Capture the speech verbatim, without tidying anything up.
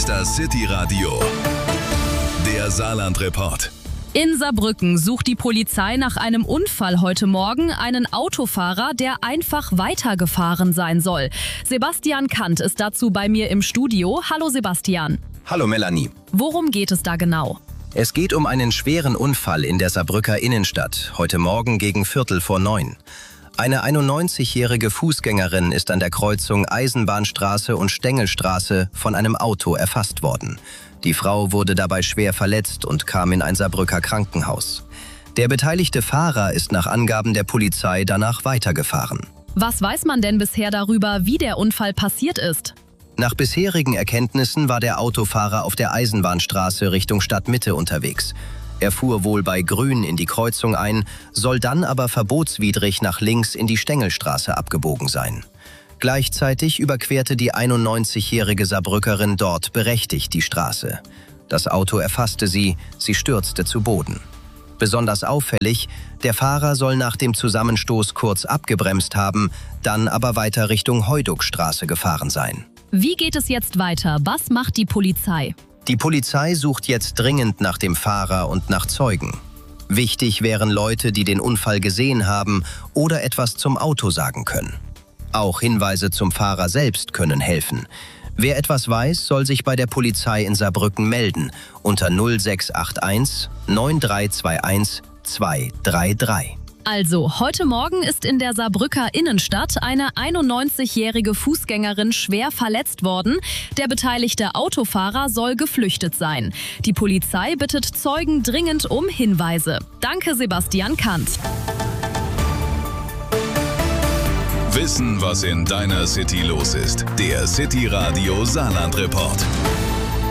ist das City-Radio, der Saarland-Report. In Saarbrücken sucht die Polizei nach einem Unfall heute Morgen einen Autofahrer, der einfach weitergefahren sein soll. Sebastian Kant ist dazu bei mir im Studio. Hallo Sebastian. Hallo Melanie. Worum geht es da genau? Es geht um einen schweren Unfall in der Saarbrücker Innenstadt, heute Morgen gegen Viertel vor neun. Eine einundneunzigjährige Fußgängerin ist an der Kreuzung Eisenbahnstraße und Stengelstraße von einem Auto erfasst worden. Die Frau wurde dabei schwer verletzt und kam in ein Saarbrücker Krankenhaus. Der beteiligte Fahrer ist nach Angaben der Polizei danach weitergefahren. Was weiß man denn bisher darüber, wie der Unfall passiert ist? Nach bisherigen Erkenntnissen war der Autofahrer auf der Eisenbahnstraße Richtung Stadtmitte unterwegs. Er fuhr wohl bei Grün in die Kreuzung ein, soll dann aber verbotswidrig nach links in die Stengelstraße abgebogen sein. Gleichzeitig überquerte die einundneunzigjährige Saarbrückerin dort berechtigt die Straße. Das Auto erfasste sie, sie stürzte zu Boden. Besonders auffällig, der Fahrer soll nach dem Zusammenstoß kurz abgebremst haben, dann aber weiter Richtung Heuduckstraße gefahren sein. Wie geht es jetzt weiter? Was macht die Polizei? Die Polizei sucht jetzt dringend nach dem Fahrer und nach Zeugen. Wichtig wären Leute, die den Unfall gesehen haben oder etwas zum Auto sagen können. Auch Hinweise zum Fahrer selbst können helfen. Wer etwas weiß, soll sich bei der Polizei in Saarbrücken melden unter null sechs acht eins neun drei zwei eins zwei drei drei. Also, heute Morgen ist in der Saarbrücker Innenstadt eine einundneunzigjährige Fußgängerin schwer verletzt worden. Der beteiligte Autofahrer soll geflüchtet sein. Die Polizei bittet Zeugen dringend um Hinweise. Danke, Sebastian Kant. Wissen, was in deiner City los ist. Der City-Radio Saarland-Report.